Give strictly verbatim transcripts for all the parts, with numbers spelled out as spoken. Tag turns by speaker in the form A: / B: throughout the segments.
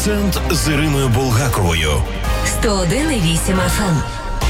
A: Цент з Іриною Булгаковою.
B: сто один і вісім еф ем.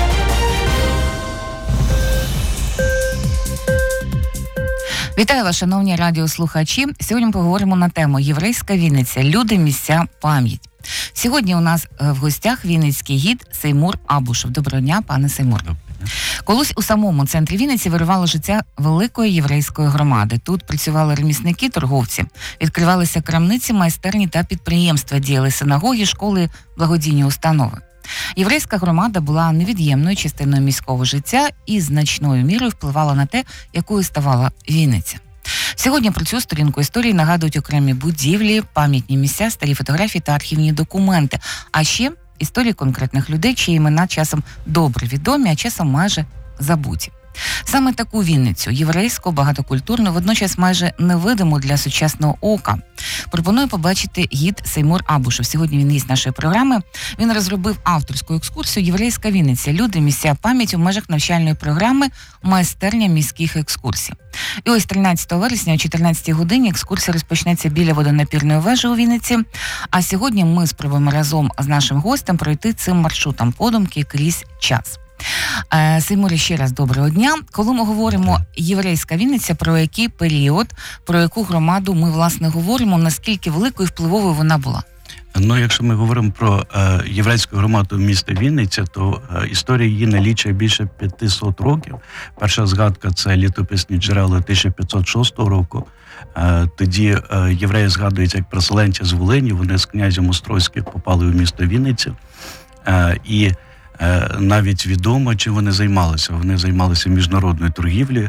C: Вітаю вас, шановні радіослухачі. Сьогодні ми поговоримо на тему «Єврейська Вінниця. Люди, місця, пам'ять». Сьогодні у нас в гостях вінницький гід Сеймур Абушев. Доброго дня, пане Сеймур. Колись у самому центрі Вінниці вирувало життя великої єврейської громади. Тут працювали ремісники, торговці, відкривалися крамниці, майстерні та підприємства, діяли синагоги, школи, благодійні установи. Єврейська громада була невід'ємною частиною міського життя і значною мірою впливала на те, якою ставала Вінниця. Сьогодні про цю сторінку історії нагадують окремі будівлі, пам'ятні місця, старі фотографії та архівні документи, а ще історії конкретних людей, чиї імена часом добре відомі, а часом майже забуті. Саме таку Вінницю, єврейську, багатокультурну, водночас майже невидиму для сучасного ока, пропоную побачити гід Сеймур Абушев. Сьогодні він гість нашої програми. Він розробив авторську екскурсію «Єврейська Вінниця. Люди, місця, пам'ять» у межах навчальної програми «Майстерня міських екскурсій». І ось тринадцятого вересня о чотирнадцятій годині екскурсія розпочнеться біля водонапірної вежі у Вінниці. А сьогодні ми спробуємо разом з нашим гостем пройти цим маршрутом подумки крізь час. Сеймуре, ще раз доброго дня. Коли ми говоримо «Єврейська Вінниця», про який період, про яку громаду ми, власне, говоримо, наскільки великою і впливовою вона була?
D: Ну, якщо ми говоримо про е, єврейську громаду міста Вінниця, то е, історія її налічує більше п'ятсот років. Перша згадка – це літописні джерела тисяча п'ятсот шостого року. Е, тоді е, євреї згадують як переселенці з Волині, вони з князем Острозьким попали в місто Вінницю. Е, і навіть відомо, чим вони займалися. Вони займалися міжнародною торгівлею,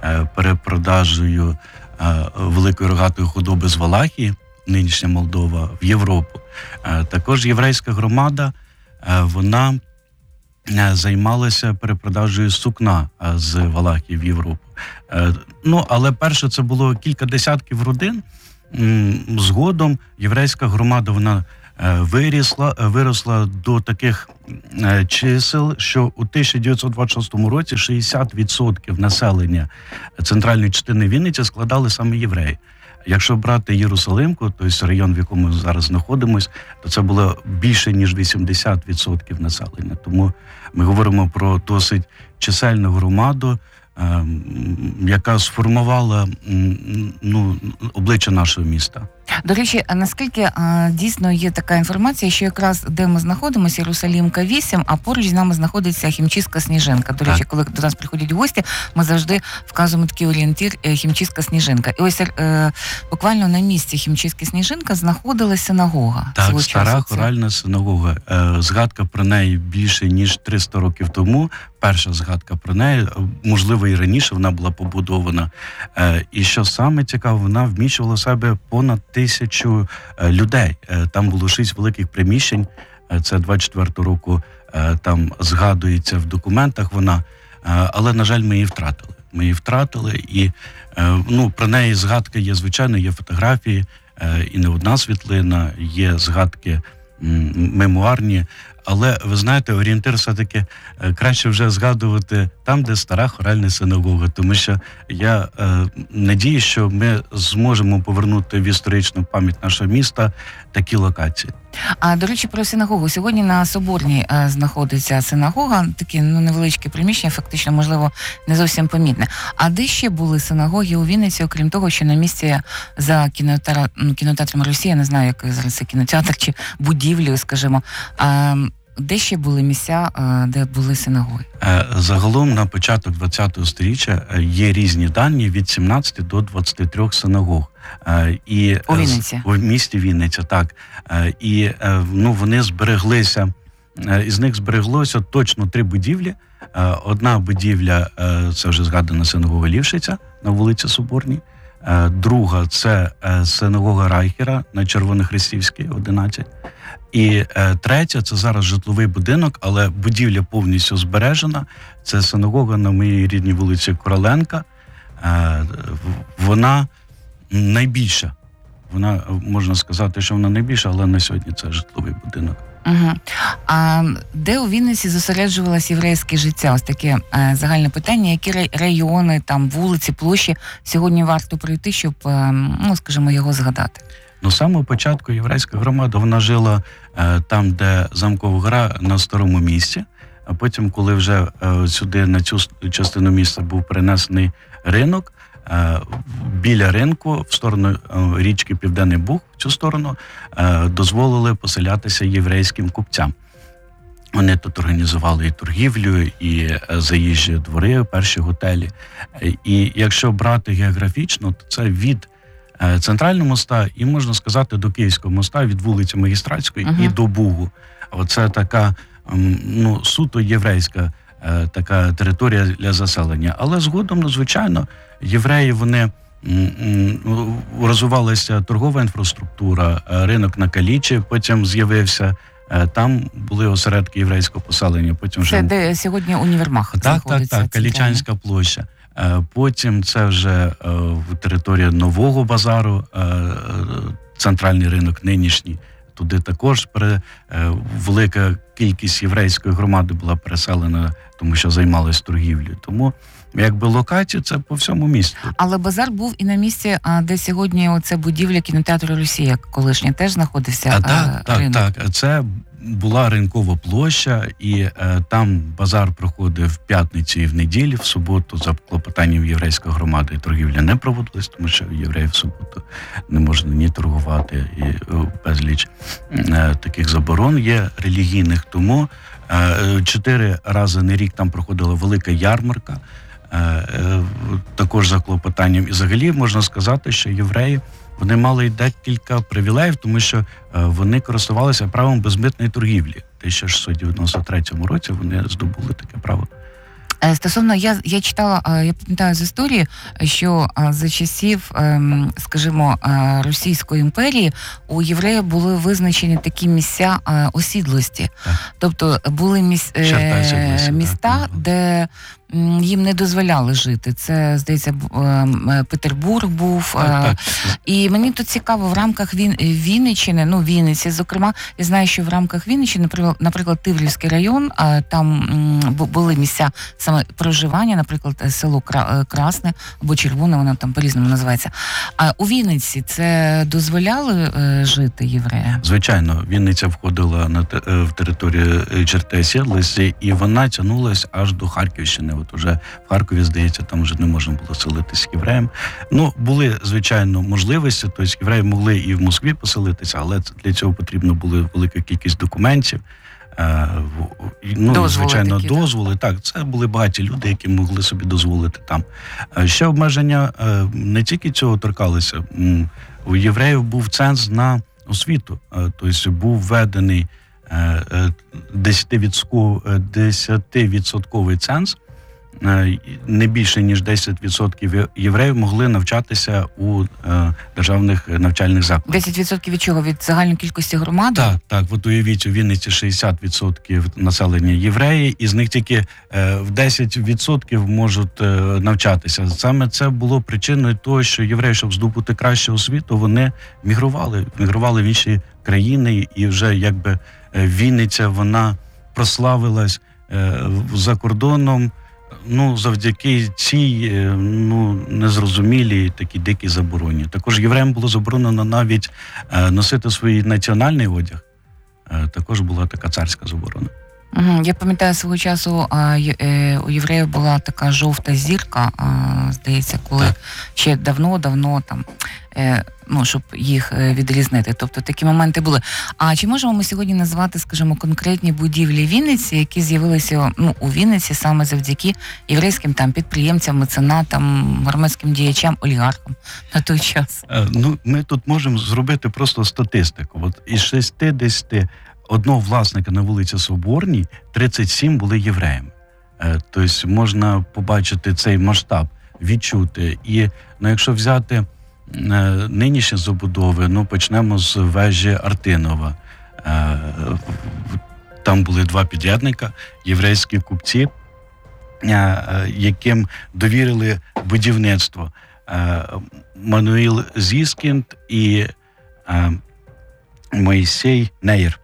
D: перепродажею великої рогатої худоби з Валахії, нинішня Молдова, в Європу. Також єврейська громада, вона займалася перепродажею сукна з Валахії в Європу. Ну, але перше це було кілька десятків родин. Згодом єврейська громада, вона вирісла, виросла до таких чисел, що у тисяча дев'ятсот двадцять шостому році шістдесят відсотків населення центральної частини Вінниці складали саме євреї. Якщо брати Єрусалимку, тобто район, в якому ми зараз знаходимося, то це було більше, ніж вісімдесят відсотків населення. Тому ми говоримо про досить чисельну громаду, яка сформувала ну, обличчя нашого міста.
C: До речі, а наскільки а, дійсно є така інформація, що якраз де ми знаходимося, Єрусалимка вісім, а поруч з нами знаходиться хімчистка Сніжинка. До речі, так, коли до нас приходять гості, ми завжди вказуємо такий орієнтир хімчистка Сніжинка. І ось е, буквально на місці хімчистки Сніжинка знаходилася синагога.
D: Так, стара хоральна синагога. Е, згадка про неї більше, ніж триста років тому. Перша згадка про неї, можливо, і раніше вона була побудована. Е, і що саме цікаво, вона вміщувала в себе понад тисячу е, людей. Е, там було шість великих приміщень. Е, це двадцять четвертого року е, там згадується в документах вона. Е, але, на жаль, ми її втратили. Ми її втратили і е, ну, про неї згадки є, звичайно, є фотографії, е, і не одна світлина, є згадки м, мемуарні. Але, ви знаєте, орієнтир все-таки краще вже згадувати там, де стара хоральна синагога, тому що я е, надію, що ми зможемо повернути в історичну пам'ять нашого міста такі локації.
C: А, до речі, про синагогу. Сьогодні на Соборній е, знаходиться синагога, таке ну, невеличке приміщення, фактично, можливо, не зовсім помітне. А де ще були синагоги у Вінниці, окрім того, що на місці за кінотеатром, ну, кінотеатром Росія, не знаю, як зараз це кінотеатр чи будівлею, скажімо, а, де ще були місця, де були синагоги?
D: Загалом на початок ХХ сторіччя є різні дані від сімнадцяти до двадцяти трьох синагог. І
C: у Вінниці?
D: У місті Вінниця, так. І ну, вони збереглися, із них збереглося точно три будівлі. Одна будівля, це вже згадана синагога Лівшиця на вулиці Соборній. Друга – це синагога Райхера на Червонохрестівській, одинадцять. І е, третя – це зараз житловий будинок, але будівля повністю збережена. Це синагога на моїй рідній вулиці Короленка. Е, вона найбільша. Вона, можна сказати, що вона найбільша, але на сьогодні це житловий будинок.
C: Угу. А де у Вінниці зосереджувалось єврейське життя? Ось таке е, загальне питання. Які райони, там, вулиці, площі сьогодні варто пройти, щоб, е, ну, скажімо, його згадати?
D: Ну, з самого початку єврейська громада, вона жила е, там, де Замкова гора, на старому місці. А потім, коли вже е, сюди, на цю частину міста, був перенесений ринок, е, біля ринку, в сторону е, річки Південний Буг, в цю сторону, е, дозволили поселятися єврейським купцям. Вони тут організували і торгівлю, і е, заїжджі двори, перші готелі. Е, і якщо брати географічно, то це від е, центрального моста і, можна сказати, до Київського моста, від вулиці Магістратської uh-huh. і до Бугу. Оце така, ну, суто єврейська е, така територія для заселення. Але згодом, ну, звичайно, євреї, вони м, м, розвивалася торгова інфраструктура, ринок на Калічі, потім з'явився, е, там були осередки єврейського поселення. Потім
C: це
D: вже...
C: де сьогодні універмаг
D: так,
C: знаходиться?
D: Так, так, Калічанська площа. Е, потім це вже е, територія Нового базару, е, центральний ринок нинішній. Туди також пере, е, велика кількість єврейської громади була переселена, тому що займалась торгівлею. Тому якби локація це по всьому місту.
C: Але базар був і на місці, де сьогодні оце будівля кінотеатру «Росія» колишня теж знаходився
D: а,
C: а,
D: так, так,
C: ринок.
D: так. Це була ринкова площа, і е, там базар проходив в п'ятницю і в неділю, в суботу за клопотанням єврейської громади торгівля не проводилась, тому що євреї в суботу не можна ні торгувати, і е, безліч е, таких заборон є релігійних. Тому е, чотири рази на рік там проходила велика ярмарка, е, е, також за клопотанням. І взагалі можна сказати, що євреї вони мали декілька привілеїв, тому що е, вони користувалися правом безмитної торгівлі. В тисяча шістсот дев'яносто третьому році вони здобули таке право.
C: Стосовно, я, я читала, я пам'ятаю з історії, що за часів, скажімо, Російської імперії у євреїв були визначені такі місця осідлості. Так. Тобто були міс... осідлості, міста, так, де їм не дозволяли жити. Це, здається, Петербург був. Так, так. І мені тут цікаво, в рамках Він... Вінниччини, ну, Вінниці, зокрема, я знаю, що в рамках Вінниччини, наприклад, Тиврівський район, там були місця саме проживання, наприклад, село Красне або Червоне, воно там по-різному називається. А у Вінниці це дозволяли жити євреям?
D: Звичайно, Вінниця входила на те, в територію черти сідлості, і вона тягнулася аж до Харківщини. От уже в Харкові, здається, там вже не можна було селитися євреям. Ну, були, звичайно, можливості, тобто євреї могли і в Москві поселитися, але для цього потрібно була велика кількість документів. Ну, дозволи звичайно, такі, дозволи. Так, це були багаті люди, які могли собі дозволити там. Ще обмеження не тільки цього торкалися. У євреїв був ценз на освіту. Тобто був введений десятивідсотковий ценз. Не більше, ніж десять відсотків євреїв могли навчатися у е, державних навчальних закладах.
C: десять відсотків від чого? Від загальної кількості громади?
D: Так, так. От уявіть, у Вінниці шістдесят відсотків населення євреї, і з них тільки е, в десять відсотків можуть е, навчатися. Саме це було причиною того, що євреї, щоб здобути кращу освіту, вони мігрували, мігрували в інші країни, і вже якби Вінниця, вона прославилась е, за кордоном, ну, завдяки цій, ну, незрозумілій такій дикій забороні. Також євреям було заборонено навіть е, носити свій національний одяг. Е, також була така царська заборона.
C: Угу. Я пам'ятаю, свого часу а, е, у євреїв була така жовта зірка, а, здається, коли так. ще давно-давно там, е, ну, щоб їх відрізнити. Тобто такі моменти були. А чи можемо ми сьогодні назвати, скажімо, конкретні будівлі Вінниці, які з'явилися, ну, у Вінниці саме завдяки єврейським там підприємцям, меценатам, громадським діячам, олігархам на той час?
D: Е, ну, ми тут можемо зробити просто статистику. От із шістдесят одного власника на вулиці Соборній тридцять сім були євреями. Е, тобто можна побачити цей масштаб, відчути. І, ну, якщо взяти нинішні забудови, ну, почнемо з вежі Артинова. Там були два підрядника, єврейські купці, яким довірили будівництво. Мануїл Зіскінд і Моїсей Нейр.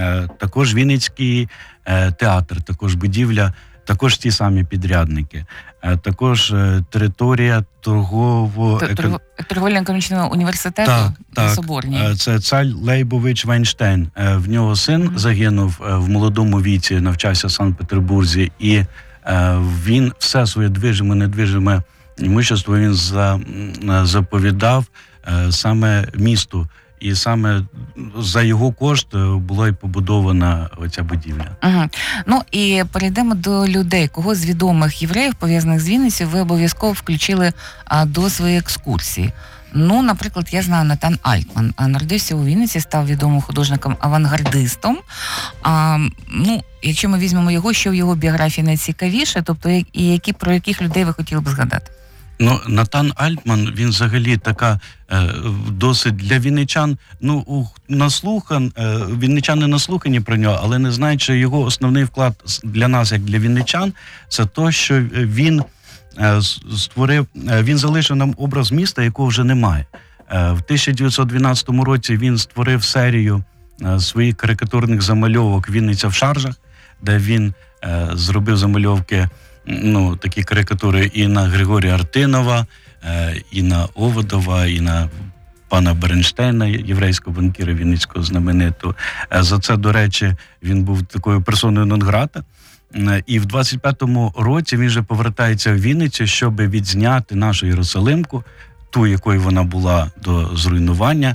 D: Також Вінницький театр, також будівля, також ті самі підрядники. також територія торгово...
C: Торговельно-економічного університету
D: так, так.
C: Соборній.
D: Це цар Лейбович Вайнштейн. В нього син mm-hmm. загинув в молодому віці, навчався в Санкт-Петербурзі, і він все своє движиме, недвижиме імущество він за, заповідав саме місту. І саме за його кошт була і побудована оця будівля.
C: Угу. Ну і перейдемо до людей. Кого з відомих євреїв, пов'язаних з Вінницею, ви обов'язково включили а, до своєї екскурсії? Ну, наприклад, я знаю Натан Альтман. Народився у Вінниці, став відомим художником-авангардистом. А, ну, якщо ми візьмемо його, що в його біографії найцікавіше, тобто і які, про яких людей ви хотіли б згадати?
D: Ну, Натан Альтман, він взагалі така е, досить для вінничан, ну, у, наслухан, е, вінничани наслухані про нього, але не знають, що його основний вклад для нас, як для вінничан, це те, що він е, створив, е, він залишив нам образ міста, якого вже немає. Е, в тисяча дев'ятсот дванадцятому році він створив серію е, своїх карикатурних замальовок «Вінниця в шаржах», де він е, зробив замальовки, ну, такі карикатури і на Григорія Артинова, і на Оводова, і на пана Бернштейна, єврейського банкіра вінницького знаменитого. За це, до речі, він був такою персоною нон-грата. І в двадцять п'ятому році він вже повертається в Вінницю, щоб відзняти нашу Єрусалимку, ту, якою вона була до зруйнування,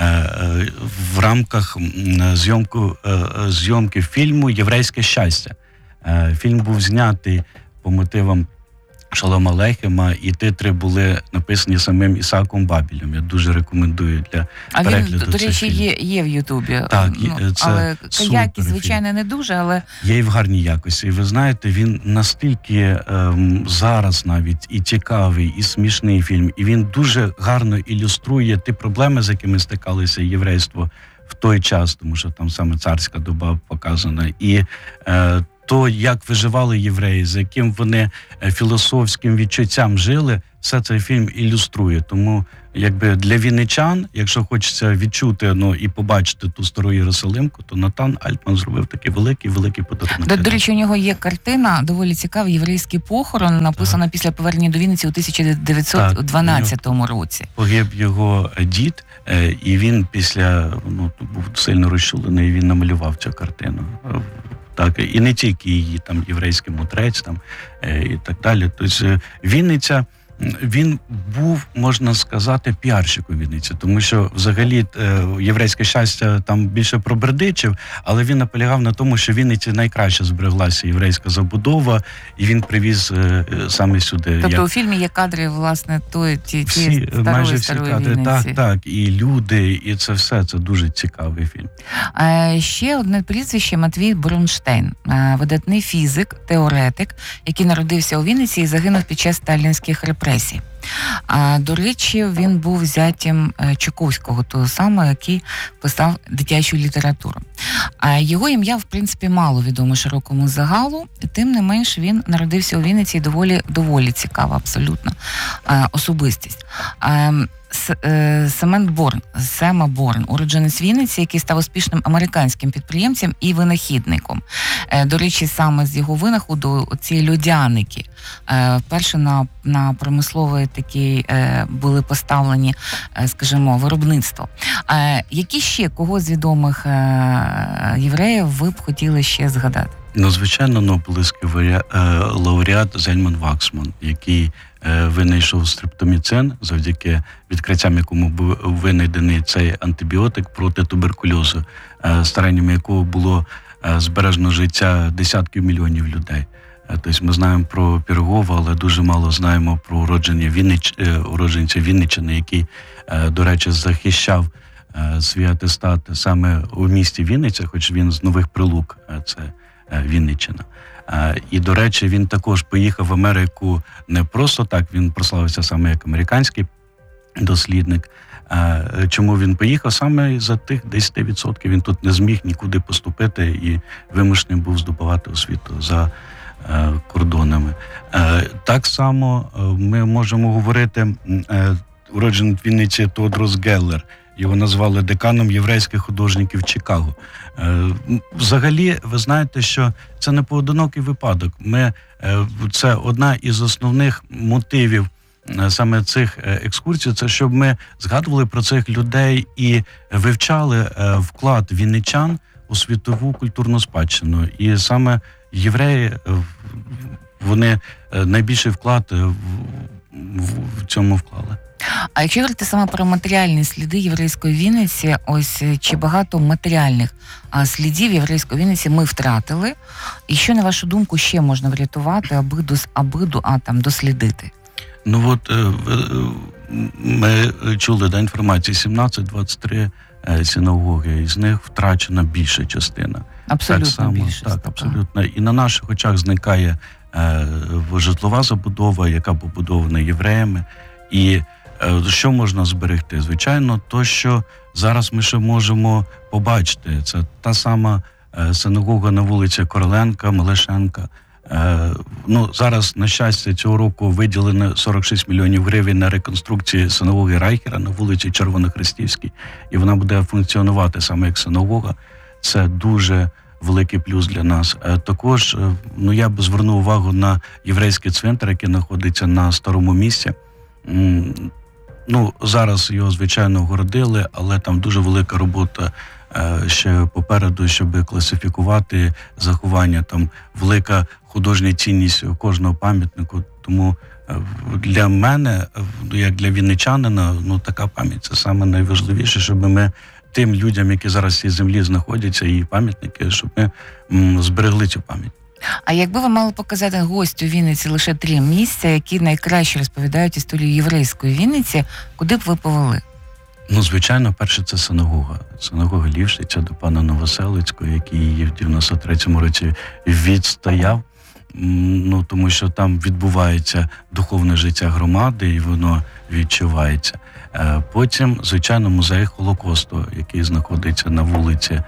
D: в рамках зйомку, зйомки фільму «Єврейське щастя». Фільм був знятий по мотивам Шолома Алейхема, і титри були написані самим Ісааком Бабілем. Я дуже рекомендую для а перегляду цих фільмів. А він, до речі,
C: є, є в Ютубі.
D: Так,
C: ну,
D: це
C: але якість, звичайно, не дуже, але...
D: Є і в гарній якості. І ви знаєте, він настільки ем, зараз навіть і цікавий, і смішний фільм, і він дуже гарно ілюструє ті проблеми, з якими стикалося єврейство в той час, тому що там саме царська доба показана. І е, то, як виживали євреї, з яким вони філософським відчуттям жили, все цей фільм ілюструє. Тому, якби для вінничан, якщо хочеться відчути, ну, і побачити ту стару Єрусалимку, то Натан Альтман зробив такий великий-великий подарунок.
C: До, до речі, у нього є картина, доволі цікава, «Єврейський похорон», написана так. після повернення до Вінниці у тисяча дев'ятсот дванадцятому так, році.
D: Погиб його дід, і він після, ну, був сильно розчулений, і він намалював цю картину. Так, і не тільки її, там, єврейський мудрець, там, е, і так далі. Тобто Вінниця, він був, можна сказати, піарщиком Вінниці, тому що взагалі е, єврейське щастя там більше про бердичів, але він наполягав на тому, що в Вінниці найкраще збереглася єврейська забудова, і він привіз е, саме сюди.
C: Тобто
D: як...
C: у фільмі є кадри, власне, тої, ті,
D: всі,
C: ті старої,
D: майже всі
C: старої
D: кадри,
C: Вінниці.
D: Так, так, і люди, і це все, це дуже цікавий фільм.
C: А, ще одне прізвище – Матвій Бронштейн, а, видатний фізик, теоретик, який народився у Вінниці і загинув під час сталінських репресій. А, до речі, він був зятєм Чуковського, того самого, який писав дитячу літературу. А його ім'я, в принципі, мало відомо широкому загалу, і тим не менш він народився у Вінниці і доволі, доволі цікава абсолютно а, особистість. А, Семен Борн, Сема Борн, уродженець Вінниці, який став успішним американським підприємцем і винахідником. До речі, саме з його винаходу ці льодяники вперше на, на промисловий такий були поставлені, скажімо, виробництво. Які ще, кого з відомих євреїв ви б хотіли ще згадати?
D: Ну, звичайно, Нобелівський лауреат Зельман Ваксман, який винайшов стрептоміцин, завдяки відкриттям, якому був винайдений цей антибіотик проти туберкульозу, старанням якого було збережено життя десятків мільйонів людей. Тобто ми знаємо про Пірогова, але дуже мало знаємо про уродження Віннич... уродженця Вінниччини, який, до речі, захищав свій атестат саме у місті Вінниця, хоч він з Нових Прилук, це Вінниччина. І, до речі, він також поїхав в Америку не просто так, він прославився саме як американський дослідник. Чому він поїхав? Саме за тих десять відсотків він тут не зміг нікуди поступити і вимушений був здобувати освіту за кордонами. Так само ми можемо говорити уродженець Вінниці Теодрос Геллер, Його назвали деканом єврейських художників Чикаго. Взагалі, ви знаєте, що це не поодинокий випадок. Ми, це одна із основних мотивів саме цих екскурсій, це щоб ми згадували про цих людей і вивчали вклад вінничан у світову культурну спадщину. І саме євреї, вони найбільший вклад в, в цьому вклали.
C: А якщо говорити саме про матеріальні сліди єврейської Вінниці, ось чи багато матеріальних а, слідів єврейської Вінниці ми втратили? І що, на вашу думку, ще можна врятувати, аби, дос, аби а, там, дослідити?
D: Ну от ми чули да, інформацію, сімнадцять двадцять три синагоги, із них втрачена більша частина.
C: Абсолютно
D: так само,
C: більшість.
D: Так, абсолютно. І на наших очах зникає е, житлова забудова, яка побудована євреями. І е, що можна зберегти? Звичайно, то, що зараз ми ще можемо побачити. Це та сама е, синагога на вулиці Короленка, Мелешенка. Е, ну, зараз, на щастя, цього року виділено сорок шість мільйонів гривень на реконструкцію синагоги Райхера на вулиці Червонохрестівській. І вона буде функціонувати саме як синагога. Це дуже великий плюс для нас. Е, також, е, ну, я б звернув увагу на єврейський цвинтар, який знаходиться на старому місці. М, ну, зараз його, звичайно, огородили, але там дуже велика робота е, ще попереду, щоб класифікувати заховання. Там велика художня цінність кожного пам'ятнику. Тому е, для мене, е, як для вінничанина, ну, така пам'ять – це саме найважливіше, щоб ми тим людям, які зараз в цій землі знаходяться, і пам'ятники, щоб ми м, зберегли цю пам'ять.
C: А якби ви мали показати гостю Вінниці лише три місця, які найкраще розповідають історію єврейської Вінниці, куди б ви повели?
D: Ну, звичайно, перше, це синагога. Синагога Лівшиця до пана Новоселицького, який її в дев'яносто третьому році відстояв. Ну, тому що там відбувається духовне життя громади, і воно відчувається. Потім, звичайно, музей Холокосту, який знаходиться на вулиці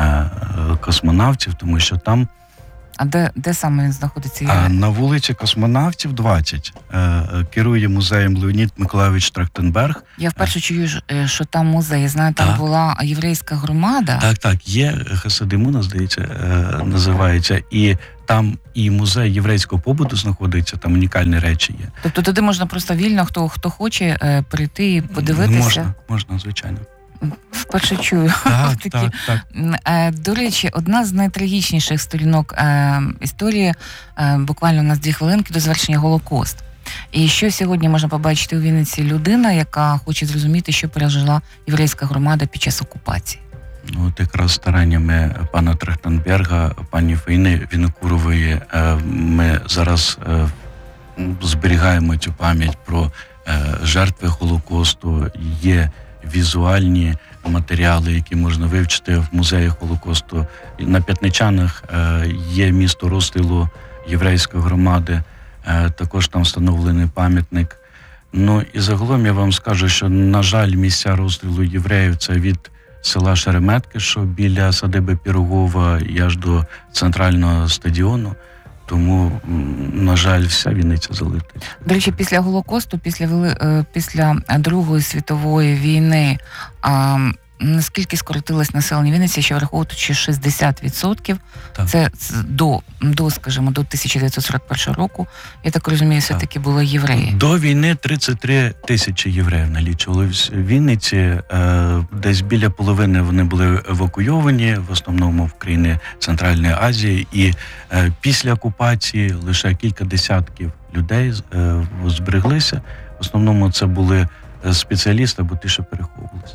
D: Космонавтів, тому що там...
C: А де, де саме він знаходиться?
D: А на вулиці Космонавтів, двадцять. Керує музеєм Леонід Миколайович Трахтенберг.
C: Я вперше чую, що там музей. Я знаю, там так. була єврейська громада.
D: Так, так, є Хасидимуна, здається, називається. І там і музей єврейського побуту знаходиться, там унікальні речі є.
C: Тобто туди можна просто вільно, хто, хто хоче, прийти і подивитися?
D: Можна, можна, звичайно.
C: Вперше чую.
D: Так, так, так.
C: До речі, одна з найтрагічніших сторінок е, історії, е, буквально у нас дві хвилинки до завершення Голокост. І що сьогодні можна побачити у Вінниці? Людина, яка хоче зрозуміти, що пережила єврейська громада під час окупації.
D: Ну, от якраз стараннями пана Трахтенберга, пані Фаїни Вінокурової, е, ми зараз е, зберігаємо цю пам'ять про е, жертви Голокосту. Є візуальні матеріали, які можна вивчити в музеї Холокосту. На П'ятничанах е, є місто розстрілу єврейської громади, е, також там встановлений пам'ятник. Ну і загалом я вам скажу, що, на жаль, місця розстрілу євреїв – це від села Шереметки, що біля садиби Пірогова, і аж до центрального стадіону. Тому, на жаль, вся Вінниця залита.
C: До речі, після Голокосту, після, після Другої світової війни, а, наскільки скоротилось населення Вінниці, що враховуючи шістдесят відсотків, так. Це до, до, скажімо, до тисяча дев'ятсот сорок першого року, я так розумію, все-таки були євреї.
D: До війни тридцять три тисячі євреїв налічували в Вінниці. Е, десь біля половини вони були евакуйовані, в основному в країни Центральної Азії. І е, після окупації лише кілька десятків людей е, збереглися. В основному це були спеціалісти або ті, що переховувалися.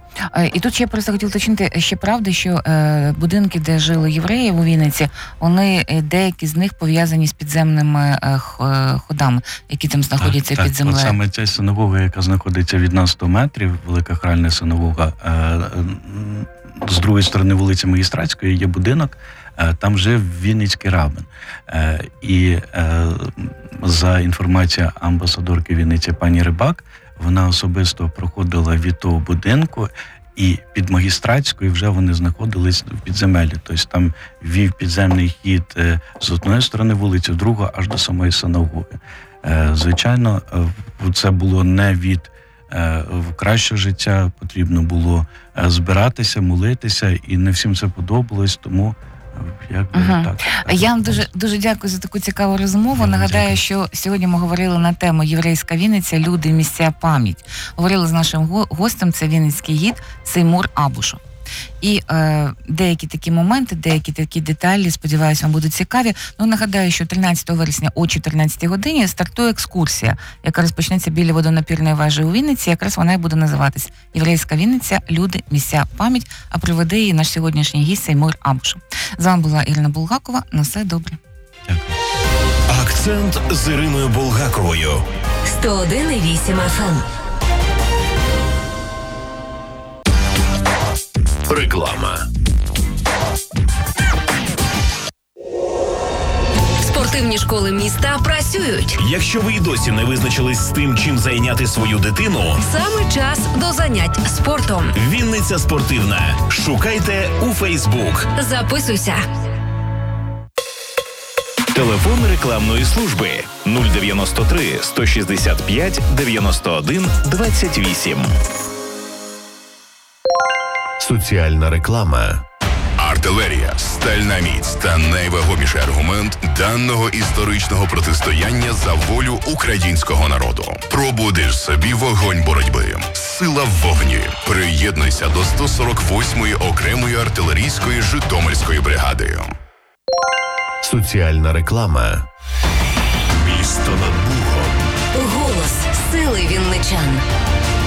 C: І тут ще я просто хотіла уточнити, ще правда, що е, будинки, де жили євреї у Вінниці, вони, деякі з них пов'язані з підземними е, ходами, які там знаходяться так, під землею.
D: Так, от саме ця синагога, яка знаходиться від нас сто метрів, велика хральна синагога, е, е, з другої сторони вулиці Магістратської є будинок, е, там жив вінницький рабин. Е, і е, за інформацією амбасадорки Вінниці пані Рибак, вона особисто проходила від того будинку, і під Магістратською вже вони знаходились в підземеллі. Тобто там вів підземний хід з одної сторони вулиці, з другої аж до самої синагоги. Звичайно, це було не від е, в краще життя, потрібно було е, збиратися, молитися, і не всім це подобалось, тому е, як би,
C: Мгм.
D: так.
C: Я вам дуже дуже дякую за таку цікаву розмову.
D: Я вам
C: Нагадаю,
D: дякую.
C: що сьогодні ми говорили на тему Єврейська Вінниця, люди, місця, пам'ять. Говорили з нашим го- гостем, це вінницький гід Сеймур Абушов. І е, деякі такі моменти, деякі такі деталі, сподіваюся, вам будуть цікаві. Ну, нагадаю, що тринадцятого вересня о чотирнадцятій годині стартує екскурсія, яка розпочнеться біля водонапірної вежі у Вінниці. Якраз вона і буде називатись Єврейська Вінниця, люди, місця, пам'ять. А проведе її наш сьогоднішній гість Сеймур Абушов. З вами була Ірина Булгакова. На все добре.
D: Дякую.
A: Акцент з Іриною Булгаковою.
B: сто один і вісім еф ем.
A: Реклама.
B: Спортивні школи міста працюють.
A: Якщо ви й досі не визначились з тим, чим зайняти свою дитину,
B: Саме час до занять спортом.
A: Вінниця спортивна. Шукайте у Фейсбук.
B: Записуйся.
A: Телефон рекламної служби нуль дев'яносто три сто шістдесят п'ять дев'яносто один двадцять вісім. Соціальна реклама.
E: Артилерія, стальна міць та найвагоміший аргумент даного історичного протистояння за волю українського народу. Пробудиш собі вогонь боротьби. Сила в вогні. Приєднуйся до сто сорок восьмої окремої артилерійської Житомирської бригади.
A: Соціальна реклама. Місто над Богом.
B: Голос сили вінничан.